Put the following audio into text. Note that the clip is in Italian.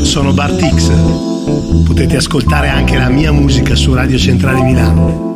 sono Bart X. Potete ascoltare anche la mia musica su Radio Centrale Milano.